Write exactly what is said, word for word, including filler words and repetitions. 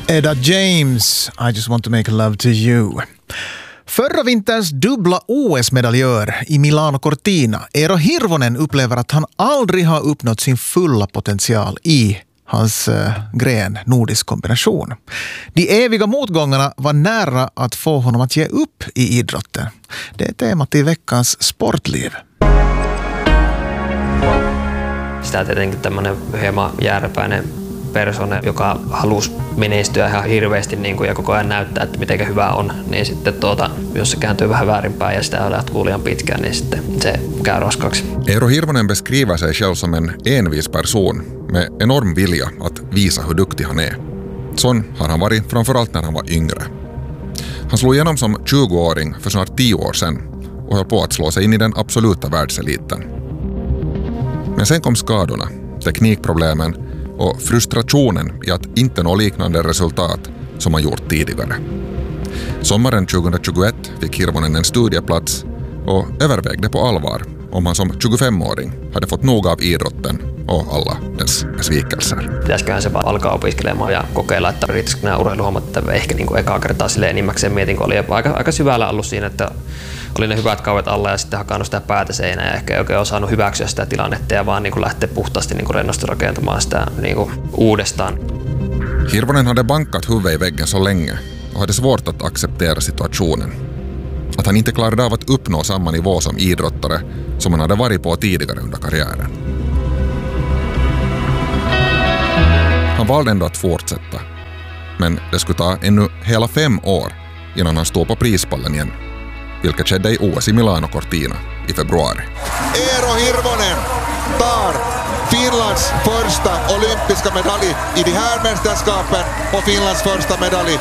Eda James, I just want to make love to you. Förra vinterns dubbla O S-medaljör i Milano Cortina, Eero Hirvonen, upplever att han aldrig har uppnått sin fulla potential i hans uh, gren nordisk kombination. De eviga motgångarna var nära att få honom att ge upp i idrotten. Det är temat i veckans sportliv. Sitä tietenkin tämmöinen hieman järpäinen persona, joka halusi menestyä ihan hirveästi niin kuin, ja koko ajan näyttää, että miten hyvä on, niin sitten tuota, jos se kääntyy vähän väärinpäin ja sitä jatkuu liian pitkään, niin sitten se käy raskaaksi. Eero Hirvonen beskriver sig själv som en envis person med enorm vilja att visa hur duktig han är. Sån har han varit framförallt när han var yngre. Han slog igenom som tjugoåring för snart tio år sedan och höll på att slå sig in i den absoluta världseliten. Men sen kom skadorna, teknikproblemen och frustrationen i att inte nå liknande resultat som han gjort tidigare. Sommaren tjugohundratjugoett fick Hirvonen en studieplats och övervägde på allvar om han som tjugofemåring hade fått nog av idrotten och alla dess besvikelser. Pitäisiköhän se vaan alkaa opiskelemaan ja kokeilla, että riittäisikö nämä urheiluhommat, että ehkä niin kuin ekaa kertaa silleen enimmäkseen mietin, kun oli aika, aika syvällä ollut siinä, että oli ne hyvät kauet alla ja sitten hakannut sitä päätä seinään ja ehkä ei oikein osannut hyväksyä sitä tilannetta ja vaan niin kuin lähteä puhtaasti niin kuin rennosti rakentamaan sitä niin kuin uudestaan. Hirvonen hade bankat huvudet i väggen så länge och hade svårt att acceptera situationen. Att han inte klarade av att uppnå samma nivå som idrottare som han hade varit på tidigare under karriären. Han valde ändå att fortsätta, men det skulle ta ännu hela fem år innan han stod på prispallen igen, vilket skedde i O S i Milano Cortina i februari. Eero Hirvonen tar Finlands första olympiska medalj i de här mästerskapen och Finlands första medalj